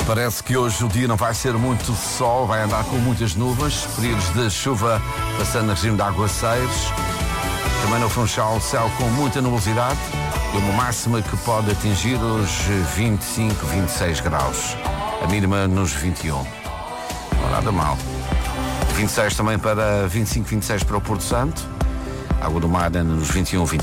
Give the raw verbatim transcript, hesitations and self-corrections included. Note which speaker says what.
Speaker 1: Parece que hoje o dia não vai ser muito sol, vai andar com muitas nuvens, períodos de chuva passando a regime de aguaceiros. Também no Funchal, céu com muita nubosidade e uma máxima que pode atingir os vinte e cinco, vinte e seis graus. A mínima nos vinte e um. Não nada mal. vinte e seis também para vinte e cinco, vinte e seis para o Porto Santo. Água do Mar nos vinte e um, vinte e